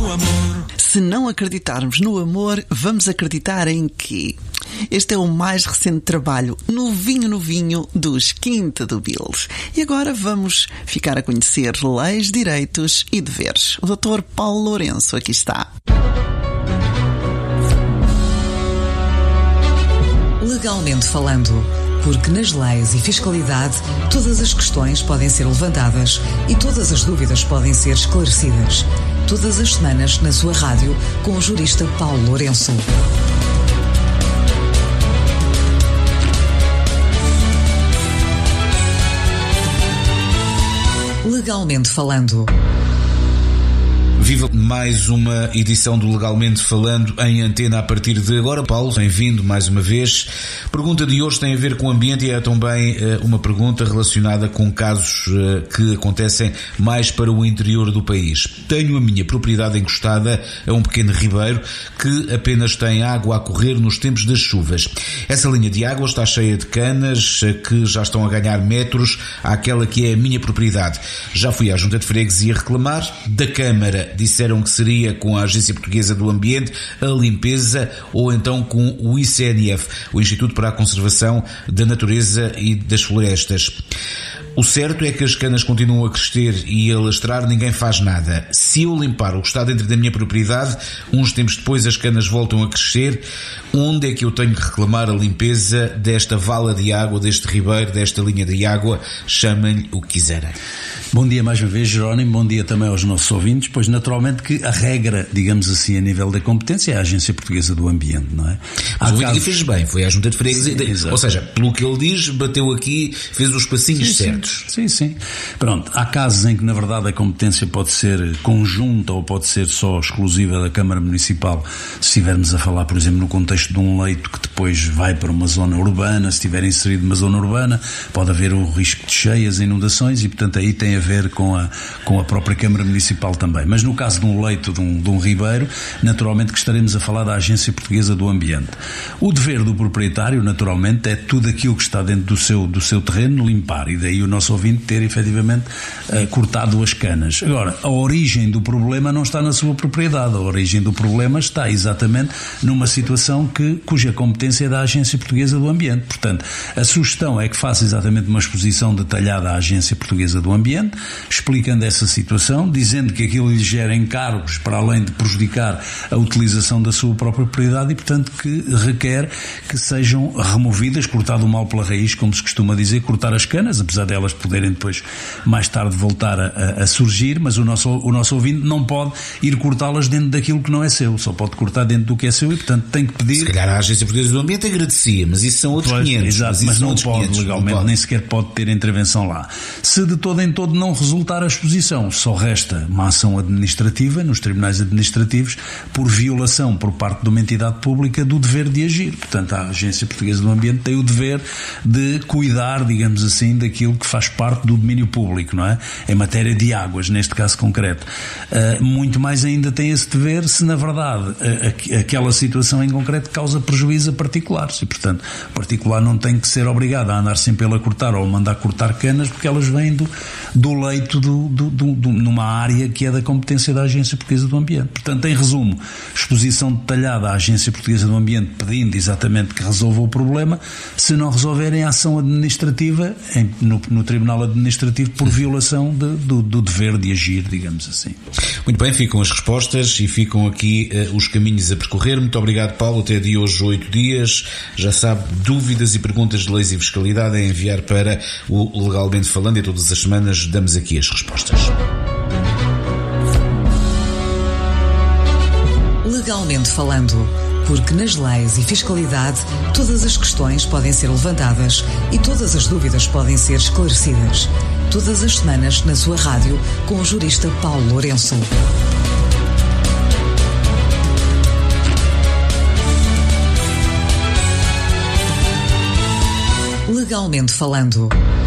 amor. Se não acreditarmos no amor, vamos acreditar em quê? Este é o mais recente trabalho, novinho, dos Quinta do Bills. E agora vamos ficar a conhecer leis, direitos e deveres. O Dr. Paulo Lourenço aqui está. Legalmente falando, porque nas leis e fiscalidade todas as questões podem ser levantadas e todas as dúvidas podem ser esclarecidas. Todas as semanas na sua rádio com o jurista Paulo Lourenço. Legalmente falando. Viva mais uma edição do Legalmente Falando em antena a partir de agora. Paulo, bem-vindo mais uma vez. A pergunta de hoje tem a ver com o ambiente e é também uma pergunta relacionada com casos que acontecem mais para o interior do país. Tenho a minha propriedade encostada a um pequeno ribeiro que apenas tem água a correr nos tempos das chuvas. Essa linha de água está cheia de canas que já estão a ganhar metros àquela que é a minha propriedade. Já fui à Junta de Freguesia reclamar, da Câmara disseram que seria com a Agência Portuguesa do Ambiente, a limpeza ou então com o ICNF, o Instituto para a Conservação da Natureza e das Florestas. O certo é que as canas continuam a crescer e a lastrar, ninguém faz nada. Se eu limpar o que está dentro da minha propriedade, uns tempos depois as canas voltam a crescer. Onde é que eu tenho que reclamar a limpeza desta vala de água, deste ribeiro, desta linha de água? Chamem-lhe o que quiserem. Bom dia mais uma vez, Jerónimo. Bom dia também aos nossos ouvintes. Pois naturalmente que a regra, digamos assim, a nível da competência é a Agência Portuguesa do Ambiente, não é? Mas fez bem, foi à Junta de Freguesia. Ou seja, pelo que ele diz, bateu aqui, fez os passinhos certos. Sim. Pronto, há casos em que na verdade a competência pode ser conjunta ou pode ser só exclusiva da Câmara Municipal, se estivermos a falar, por exemplo, no contexto de um leito que depois vai para uma zona urbana. Se estiver inserido numa zona urbana, pode haver o risco de cheias, inundações e, portanto, aí tem a ver com a própria Câmara Municipal também. Mas no caso de um leito, de um ribeiro, naturalmente que estaremos a falar da Agência Portuguesa do Ambiente. O dever do proprietário, naturalmente, é tudo aquilo que está dentro do seu terreno limpar, e daí o nosso ouvinte ter efetivamente cortado as canas. Agora, a origem do problema não está na sua propriedade, a origem do problema está exatamente numa situação cuja competência é da Agência Portuguesa do Ambiente. Portanto, a sugestão é que faça exatamente uma exposição detalhada à Agência Portuguesa do Ambiente, explicando essa situação, dizendo que aquilo lhe gera encargos para além de prejudicar a utilização da sua própria propriedade e, portanto, que requer que sejam removidas, cortado o mal pela raiz, como se costuma dizer, cortar as canas, apesar delas poderem depois, mais tarde, voltar a surgir, mas o nosso ouvinte não pode ir cortá-las dentro daquilo que não é seu, só pode cortar dentro do que é seu e, portanto, tem que pedir... Se calhar a Agência Portuguesa do Ambiente agradecia, mas isso são outros 500. Exato, mas não pode legalmente, nem sequer pode ter intervenção lá. Se de todo em todo não resultar a exposição, só resta uma ação administrativa nos tribunais administrativos por violação por parte de uma entidade pública do dever de agir. Portanto, a Agência Portuguesa do Ambiente tem o dever de cuidar, digamos assim, daquilo que faz parte do domínio público, não é? Em matéria de águas, neste caso concreto. Muito mais ainda tem esse dever se, na verdade, aquela situação em concreto causa prejuízo a particulares e, portanto, o particular não tem que ser obrigado a andar sempre a cortar ou a mandar cortar canas porque elas vêm do leito numa área que é da competência da Agência Portuguesa do Ambiente. Portanto, em resumo, exposição detalhada à Agência Portuguesa do Ambiente pedindo exatamente que resolva o problema. Se não resolverem, a ação administrativa no Tribunal Administrativo por violação do dever de agir, digamos assim. Muito bem, ficam as respostas e ficam aqui os caminhos a percorrer. Muito obrigado, Paulo. Até de hoje, 8 dias. Já sabe, dúvidas e perguntas de leis e fiscalidade é enviar para o Legalmente Falando e todas as semanas damos aqui as respostas. Legalmente falando, porque nas leis e fiscalidade todas as questões podem ser levantadas e todas as dúvidas podem ser esclarecidas. Todas as semanas na sua rádio com o jurista Paulo Lourenço. Legalmente falando.